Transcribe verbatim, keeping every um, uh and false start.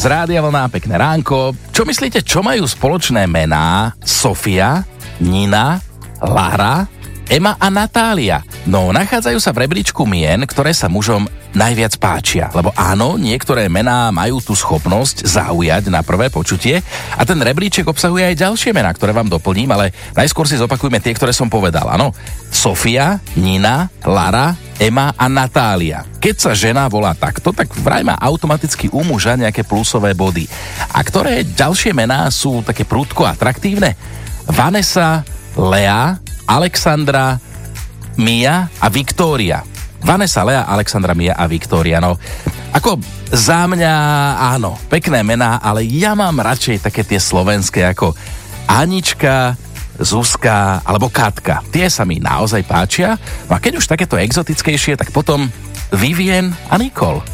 z Rádia Vlna, pekné ránko. Čo myslíte, čo majú spoločné mená Sofia, Nina, Lara, Ema a Natália? No, nachádzajú sa v rebríčku mien, ktoré sa mužom najviac páčia. Lebo áno, niektoré mená majú tú schopnosť zaujať na prvé počutie a ten rebríček obsahuje aj ďalšie mená, ktoré vám doplním, ale najskôr si zopakujme tie, ktoré som povedal. Áno, Sofia, Nina, Lara, Ema a Natália. Keď sa žena volá takto, tak vraj má automaticky u muža nejaké plusové body. A ktoré ďalšie mená sú také prudko atraktívne? Vanessa, Lea, Alexandra, Mia a Viktória. Vanessa, Lea, Alexandra, Mia a Viktória. No, ako za mňa áno, pekné mená, ale ja mám radšej také tie slovenské ako Anička, Zuzka alebo Katka. Tie sa mi naozaj páčia. No a keď už takéto exotickejšie, tak potom Vivien a Nicole.